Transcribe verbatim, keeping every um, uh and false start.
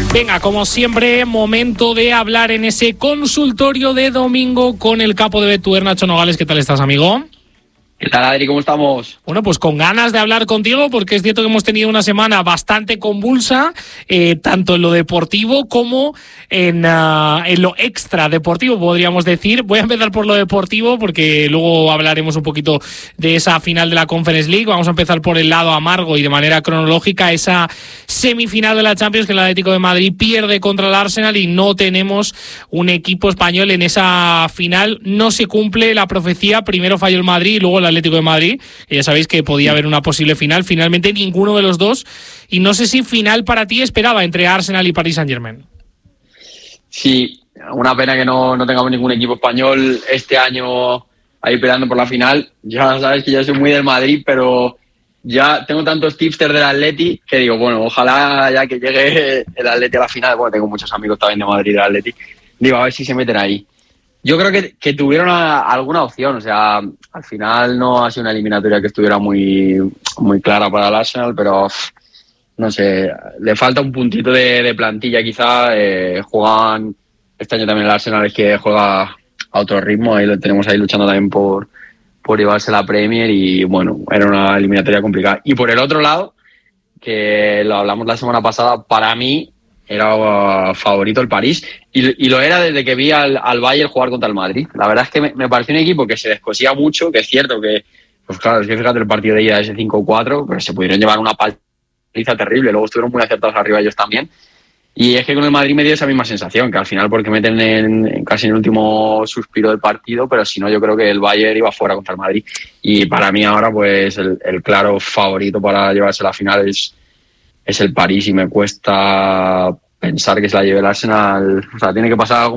Venga, como siempre, momento de hablar en ese consultorio de domingo con el capo de Bettuer, Nacho Nogales. ¿Qué tal estás, amigo? ¿Qué tal, Adri? ¿Cómo estamos? Bueno, pues con ganas de hablar contigo, porque es cierto que hemos tenido una semana bastante convulsa, eh, tanto en lo deportivo como en, uh, en lo extra deportivo, podríamos decir. Voy a empezar por lo deportivo, porque luego hablaremos un poquito de esa final de la Conference League. Vamos a empezar por el lado amargo y de manera cronológica, esa semifinal de la Champions que el Atlético de Madrid pierde contra el Arsenal y no tenemos un equipo español en esa final. No se cumple la profecía, primero falló el Madrid y luego el Atlético de Madrid, y ya sabéis que podía haber una posible final, finalmente ninguno de los dos, y no sé si final para ti esperaba entre Arsenal y Paris Saint-Germain. Sí, una pena que no, no tengamos ningún equipo español este año ahí peleando por la final. Ya sabes que yo soy muy del Madrid, pero ya tengo tantos tipsters del Atleti que digo, bueno, ojalá ya que llegue el Atleti a la final. Bueno, tengo muchos amigos también de Madrid del Atleti, digo, a ver si se meten ahí. Yo creo que, que tuvieron a, alguna opción, o sea, al final no ha sido una eliminatoria que estuviera muy, muy clara para el Arsenal, pero no sé, le falta un puntito de, de plantilla quizá. Eh, juegan, este año también el Arsenal es que juega a otro ritmo, ahí lo tenemos ahí luchando también por, por llevarse la Premier y bueno, era una eliminatoria complicada. Y por el otro lado, que lo hablamos la semana pasada, para mí era favorito el París y, y lo era desde que vi al, al Bayern jugar contra el Madrid. La verdad es que me, me pareció un equipo que se descosía mucho, que es cierto que, pues claro, es que fíjate el partido de ida de ese cinco cuatro, pero se pudieron llevar una paliza terrible, luego estuvieron muy acertados arriba ellos también. Y es que con el Madrid me dio esa misma sensación, que al final porque meten en, en casi en el último suspiro del partido, pero si no yo creo que el Bayern iba fuera contra el Madrid. Y para mí ahora pues el, el claro favorito para llevarse la final es es el París y me cuesta pensar que se la lleve el Arsenal. O sea, tiene que pasar algo